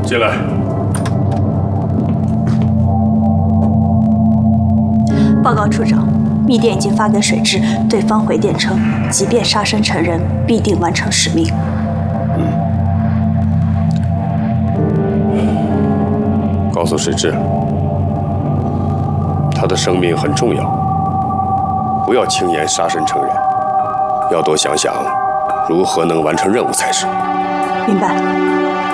进来。 报告处长，密电已经发给水质，对方回电称，即便杀身成仁，必定完成使命。 告诉水质，他的生命很重要，不要轻言杀身成仁，要多想想如何能完成任务才是。 明白。